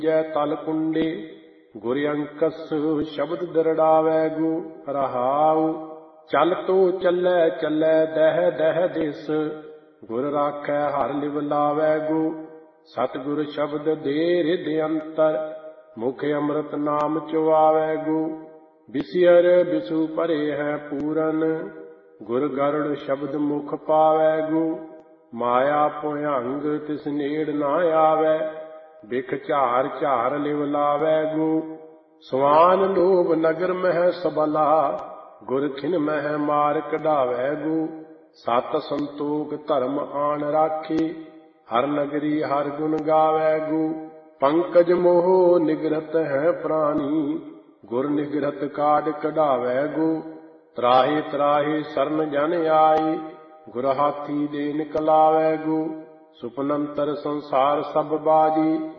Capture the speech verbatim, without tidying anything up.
ਜੈ ਤਲ ਕੁੰਡੇ ਗੁਰ ਅੰਕਸ ਸ਼ਬਦ ਦਰੜਾਵੈ ਗੋ ਰਹਾਉ। ਚਲ ਤੋ ਚੱਲੈ ਚੱਲੈ ਦਹਿ ਦਹਿ ਦਿਸ ਗੁਰ ਰਾਖੈ ਹਰਿ ਲਿਵ ਲਾਵੈ ਗੋ। ਸਤਿਗੁਰ ਸ਼ਬਦ ਦੇ ਰਿਦ ਅੰਤਰ ਮੁਖ ਅੰਮ੍ਰਿਤ ਨਾਮ ਚੁਆਵੈ ਗੋ। ਬਿਸਿਅਰ ਬਿਸੂ ਭਰੇ ਹੈ ਪੂਰਨ ਗੁਰ ਗਰੜ ਸ਼ਬਦ ਮੁਖ ਪਾਵੈ ਗੋ। ਮਾਇਆ ਭੁਯੰਗ ਤਿਸ ਨੇੜ ਨਾ ਆਵੈ ਬਿਖ ਝਾਰ ਝਾਰ ਲਿਵ ਲਾਵੈ ਗੋ। ਸਵਾਨ ਲੋਭ ਨਗਰ ਮਹਿ ਸਬਲਾ ਗੁਰ ਖਿਨ ਮਹਿ ਮਾਰ ਕਢਾਵੈ ਗੋ। ਸਤ ਸੰਤੋਖ ਧਰਮ ਆਣ ਰਾਖੀ ਹਰ ਨਗਰੀ ਹਰ ਗੁਣ ਗਾਵੈ ਗੋ। ਪੰਕਜ ਮੋਹ ਨਿਗ੍ਰਤ ਹੈ ਪ੍ਰਾਨੀ ਗੁਰ ਨਿਗ੍ਰਤ ਕਾਢ ਕਢਾਵੈ ਗੋ। ਤਰਾਹੇ ਤਰਾਹੇ ਸਰਨ ਜਨ ਆਈ ਗੁਰ ਹਾਥੀ ਦੇ ਨਿਕਲਾਵੈ ਗੋ। ਸੁਪਨੰਤਰ ਸੰਸਾਰ ਸਭ ਬਾਜੀ